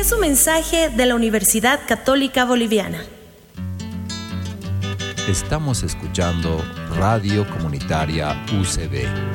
Es un mensaje de la Universidad Católica Boliviana. Estamos escuchando Radio Comunitaria UCB.